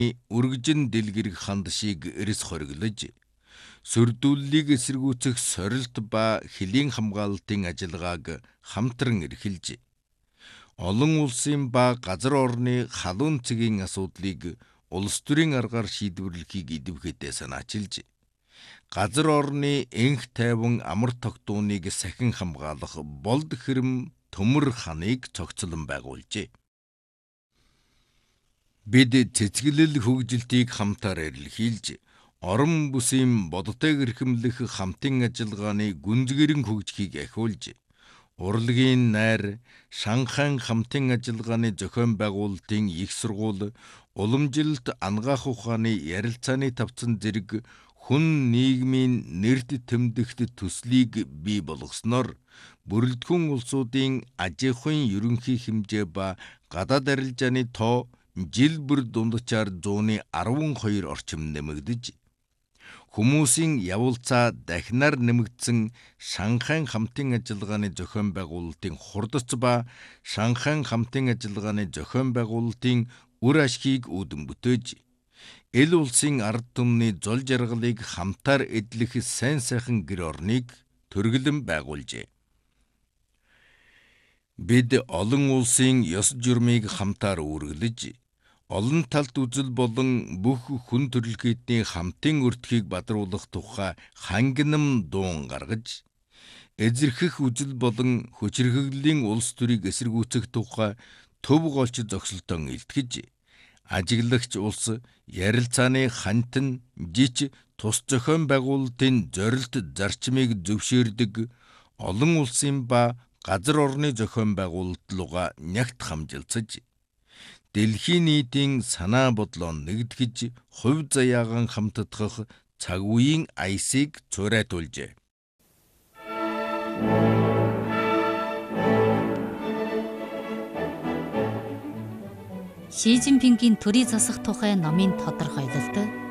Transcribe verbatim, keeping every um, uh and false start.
Үргэжин дэлгэрэг хандшийг эрэс хориглож, сүрдүүллийг эсэргүүцэх сорилт ба хөлийн хамгаалалтын ажиллагааг хамтран эрхэлж, олон улсын ба газар орны халуун цэгийн асуудлыг улс төрийн аргаар шийдвэрлэхийг идэвхтэй санаачилж, газар орны энх тайван амар тогтооныг сахин хамгаалах болд хэрэм төмөр ханыг цогцлон байгуулжээ. Бид цэцгэлэл хөгжилтийг хамтаар эрэлхийлж, орон бүсийн бодтой эрхэмлэх хамтын ажиллагааны гүнзгийрэн хөгжихийг ахиулж, урлагийн найр, Шанхайн хамтын ажиллагааны зохион байгуулалтын их сургууль, уламжилт ангаах ухааны ярилцааны тавцан зэрэг хүн нийгмийн нэрд тэмдэгт төслийг бий болгосноор бүрэлдэхүүн улсуудын аж ахуйн ерөнхий хэмжээ ба гадаад арилжааны тоо жил бүр дунджаар зууны арван хоёр орчим нэмэгдэж, хүмүүсийн явуулцаа дахинаар нэмэгдсэн Шанхайн хамтын ажиллагааны зохион байгуулалтын хурдац ба Шанхайн хамтын ажиллагааны зохион байгуулалтын үр ашгийг үүдэн бүтээж, эл улсын ард түмний зол жаргалыг хамтаар эдлэх сайн сайхан гэр орныг төргөлөн байгуулжээ. Бид олон улсын ёс журмыг хамтаар үүргэлж, олон талт үзэл болон бүх хүн төрөлхтний хамтын өртгийг бадруулах тухай хангинам дуун гаргаж, эзэрхэх үзэл болон хүчирхэглийн улс төрийг эсэргүүцэх тухай төв голч зогсолтон илтгэж, ажиглагч улс ярилцааны хантин жиж тус зохион байгуулалтын зорилт зарчмыг зөвшөөрдөг олон улсын ба газар орны зохион байгуулалтлууга нягт хамжилцаж, дэлхийн нийтийн санаа бодлоо нэгтгэж, хувь заяагаан хамтдах цаг үеийн аясыг цуурайтуулжээ. Ши Цзиньпингийн төрийг засах тухай номын тодорхойлолт